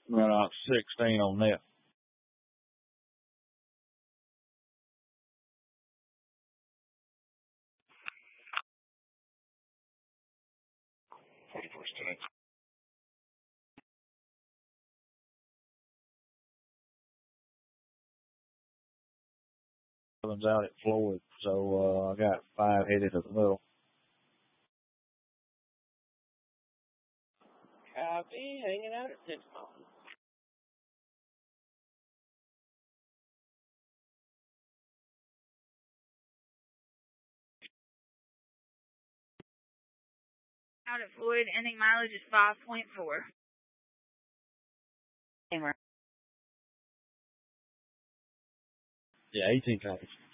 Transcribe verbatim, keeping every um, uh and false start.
Right off sixteen on net. forty-first tank. One's out at Floyd, so uh, I got five headed to the middle. Copy, hanging out at six Mountain. Out at Floyd, ending mileage is five point four. Yeah, eighteen copies.